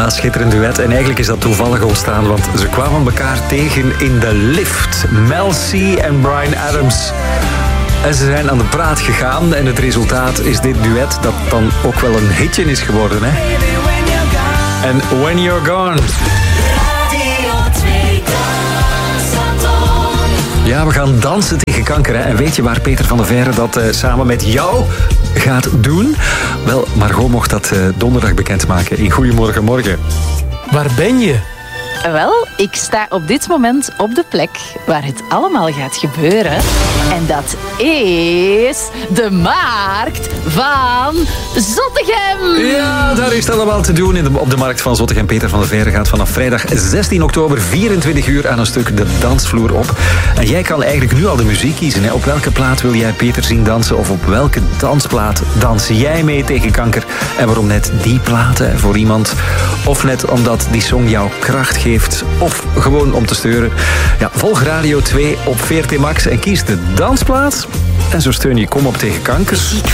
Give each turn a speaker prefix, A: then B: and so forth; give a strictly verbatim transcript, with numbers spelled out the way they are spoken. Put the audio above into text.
A: Ja, schitterend duet. En eigenlijk is dat toevallig ontstaan, want ze kwamen elkaar tegen in de lift. Mel C en Bryan Adams. En ze zijn aan de praat gegaan en het resultaat is dit duet dat dan ook wel een hitje is geworden, hè? En When You're Gone. Ja, we gaan dansen tegen kanker, hè? En weet je waar Peter van der Veire dat uh, samen met jou gaat doen? Wel, Margot mocht dat uh, donderdag bekendmaken in Goedemorgen Morgen.
B: Waar ben je?
C: Wel, ik sta op dit moment op de plek waar het allemaal gaat gebeuren. En dat is de markt van Zottegem.
A: Ja, daar is het allemaal te doen in de, op de markt van Zottegem. Peter van der Veire gaat vanaf vrijdag zestien oktober vierentwintig uur aan een stuk de dansvloer op. En jij kan eigenlijk nu al de muziek kiezen. Hè? Op welke plaat wil jij Peter zien dansen? Of op welke dansplaat dans jij mee tegen kanker? En waarom net die platen voor iemand? Of net omdat die song jouw kracht geeft? Of gewoon om te steuren. Ja, volg Radio twee op V R T Max en kies de dansplaats. En zo steun je Kom op tegen kanker.